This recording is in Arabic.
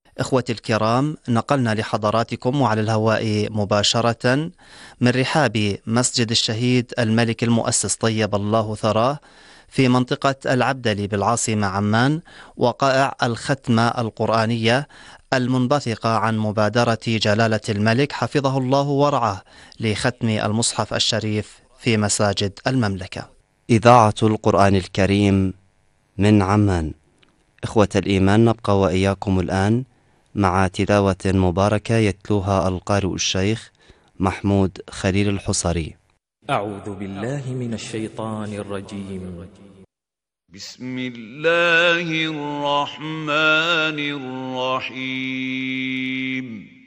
إخوتي الكرام، نقلنا لحضراتكم وعلى الهواء مباشرة من رحاب مسجد الشهيد الملك المؤسس طيب الله ثراه في منطقة العبدلي بالعاصمة عمان، وقائع الختمة القرآنية المنبثقة عن مبادرة جلالة الملك حفظه الله ورعاه لختم المصحف الشريف في مساجد المملكة. إذاعة القرآن الكريم من عمان. إخوة الإيمان، نبقى وإياكم الآن مع تلاوة مباركة يتلوها القارئ الشيخ محمود خليل الحصري. أعوذ بالله من الشيطان الرجيم. بسم الله الرحمن الرحيم.